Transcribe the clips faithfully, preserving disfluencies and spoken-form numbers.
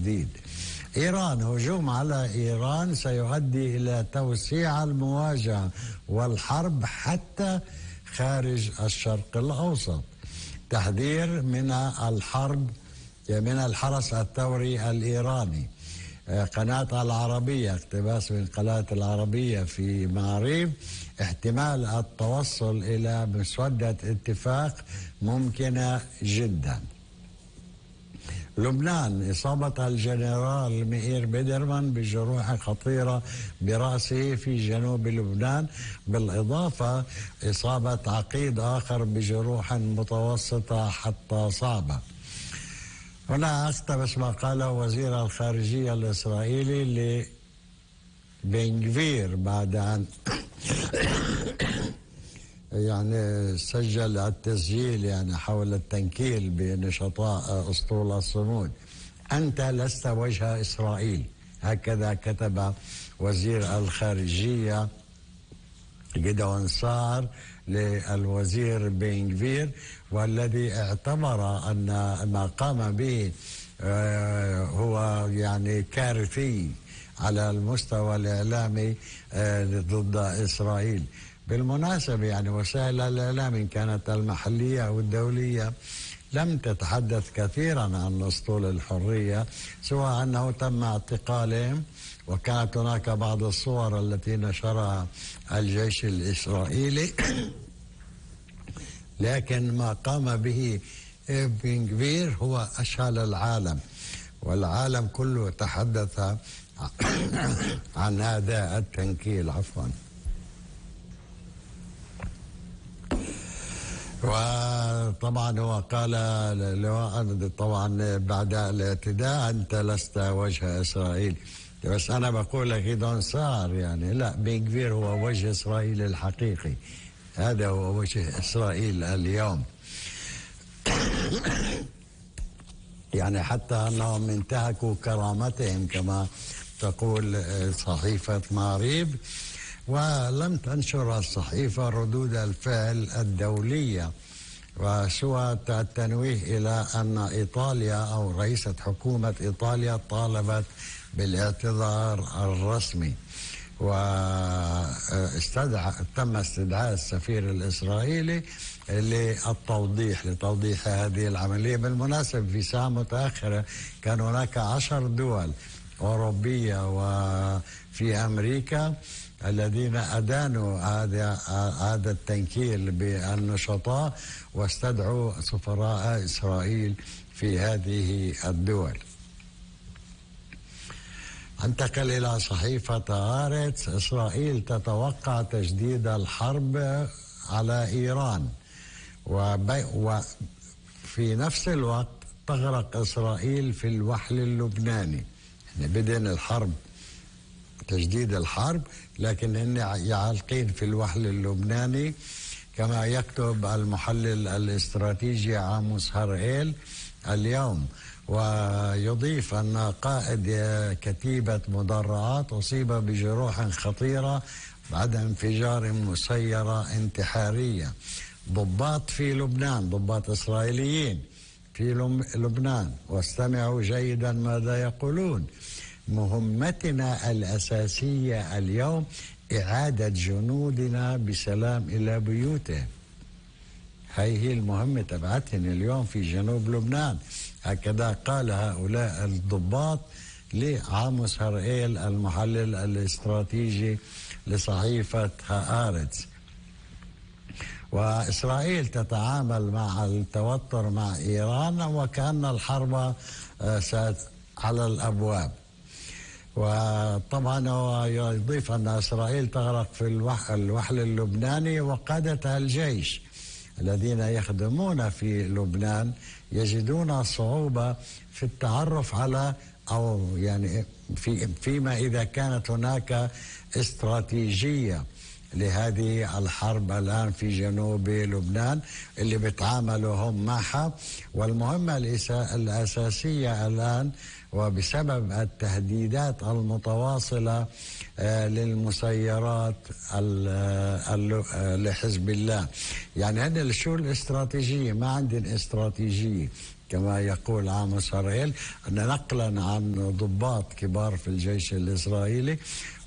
جديد. إيران، هجوم على إيران سيؤدي إلى توسيع المواجهة والحرب حتى خارج الشرق الأوسط. تحذير من الحرب من الحرس الثوري الإيراني. قناة العربية، اقتباس من قناة العربية في معريب، احتمال التوصل إلى مسودة اتفاق ممكنة جدا. لبنان، إصابة الجنرال مئير بدرمان بجروح خطيرة برأسه في جنوب لبنان، بالإضافة إصابة عقيد آخر بجروح متوسطة حتى صعبة. هنا أقتبس ما قاله وزير الخارجية الإسرائيلي لبن غفير بعد أن يعني سجل التسجيل يعني حول التنكيل بنشطاء أسطول الصمود. أنت لست وجه إسرائيل، هكذا كتب وزير الخارجية جدعون سعر للوزير بن غفير، والذي اعتبر أن ما قام به هو يعني كارثي على المستوى الإعلامي ضد إسرائيل. بالمناسبة يعني وسائل الإعلام إن كانت المحلية أو الدولية لم تتحدث كثيرا عن أسطول الحرية، سواء أنه تم اعتقالهم، وكانت هناك بعض الصور التي نشرها الجيش الإسرائيلي لكن ما قام به بن غفير هو أشهل العالم، والعالم كله تحدث عن هذا التنكيل. عفوا. وطبعا هو قال طبعا بعد الاعتداء أنت لست وجه إسرائيل، بس أنا بقول لك جدعون سعر يعني لا، بن غفير هو وجه إسرائيل الحقيقي، هذا هو وجه إسرائيل اليوم. يعني حتى أنهم انتهكوا كرامتهم كما تقول صحيفة معريب، ولم تنشر الصحيفة ردود الفعل الدولية، وسوى التنويه إلى أن إيطاليا أو رئيسة حكومة إيطاليا طالبت بالاعتذار الرسمي، واستدعى تم استدعاء السفير الإسرائيلي للتوضيح لتوضيح هذه العملية. بالمناسبة في ساعة متأخرة كان هناك عشر دول أوروبية وفي أمريكا الذين أدانوا هذا هذا التنكيل بالنشطاء واستدعوا سفراء إسرائيل في هذه الدول. انتقل إلى صحيفة هارتز. إسرائيل تتوقع تجديد الحرب على إيران، وفي نفس الوقت تغرق إسرائيل في الوحل اللبناني. يعني بدين الحرب، تجديد الحرب، لكن هن يعلقين في الوحل اللبناني كما يكتب المحلل الاستراتيجي عاموس هرئيل اليوم. ويضيف أن قائد كتيبة مدرعات أصيب بجروح خطيرة بعد انفجار مسيرة انتحارية. ضباط في لبنان، ضباط إسرائيليين في لبنان، واستمعوا جيدا ماذا يقولون: مهمتنا الأساسية اليوم إعادة جنودنا بسلام إلى بيوتهم. هاي هي المهمة تبعتهم اليوم في جنوب لبنان، هكذا قال هؤلاء الضباط لعاموس هرئيل المحلل الاستراتيجي لصحيفة هآرتز. وإسرائيل تتعامل مع التوتر مع إيران وكأن الحرب على الأبواب. وطبعا هو يضيف أن إسرائيل تغرق في الوحل اللبناني، وقادة الجيش الذين يخدمون في لبنان يجدون صعوبة في التعرف على أو يعني في فيما إذا كانت هناك استراتيجية لهذه الحرب الآن في جنوب لبنان اللي بيتعاملوا هم معها. والمهمة الأساسية الآن وبسبب التهديدات المتواصلة للمسيرات لحزب الله، يعني هذا شو الاستراتيجية؟ ما عندنا استراتيجية. كما يقول عاموس هاريل، أن نقلا عن ضباط كبار في الجيش الإسرائيلي.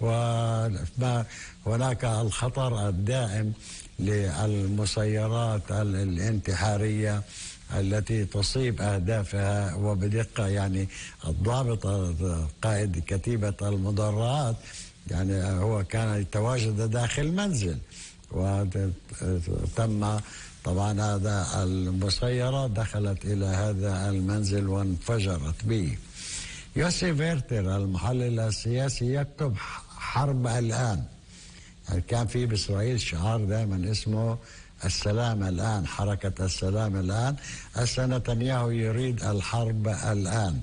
وهناك الخطر الدائم للمسيرات الانتحارية التي تصيب أهدافها وبدقة. يعني الضابط قائد كتيبة المدرعات يعني هو كان يتواجد داخل منزل، وتم طبعا هذا المسيرة دخلت إلى هذا المنزل وانفجرت به. يوسي فيرتر المحلل السياسي يكتب حرب الآن. يعني كان في بإسرائيل شعار دائما اسمه السلام الآن، حركة السلام الآن. هسه نتنياهو يريد الحرب الآن،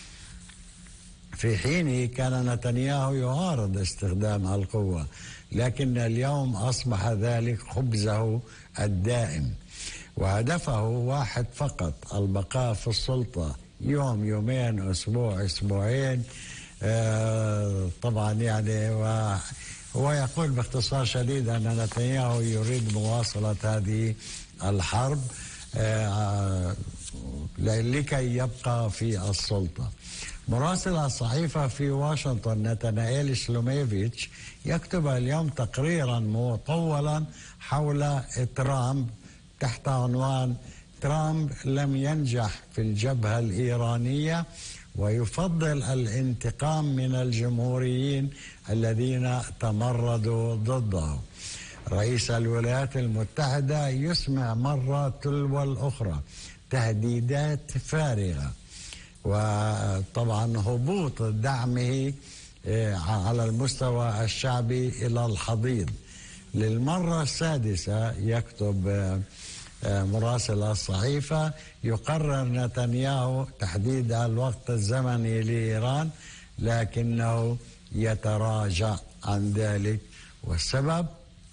في حين كان نتنياهو يعارض استخدام القوة، لكن اليوم أصبح ذلك خبزه الدائم، وهدفه واحد فقط: البقاء في السلطة يوم يومين أسبوع أسبوعين. آه طبعا يعني هو يقول باختصار شديد أن نتنياهو يريد مواصلة هذه الحرب آه لكي يبقى في السلطة. مراسل الصحيفة في واشنطن نتانائيل شلوميفيتش يكتب اليوم تقريرا مطولا حول ترامب تحت عنوان: ترامب لم ينجح في الجبهة الإيرانية ويفضل الانتقام من الجمهوريين الذين تمردوا ضده. رئيس الولايات المتحدة يسمع مرة تلو الأخرى تهديدات فارغة، وطبعا هبوط دعمه على المستوى الشعبي إلى الحضيض. للمرة السادسة يكتب مراسل الصحيفة: يقرر نتنياهو تحديد الوقت الزمني لإيران لكنه يتراجع عن ذلك، والسبب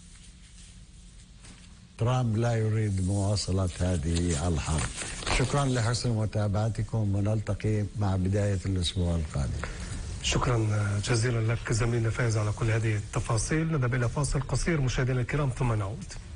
ترامب لا يريد مواصلة هذه الحرب. شكرا لحسن متابعتكم، ونلتقي مع بداية الأسبوع القادم. شكرا جزيلا لك زميلنا فايز على كل هذه التفاصيل. نذهب إلى فاصل قصير مشاهدينا الكرام ثم نعود.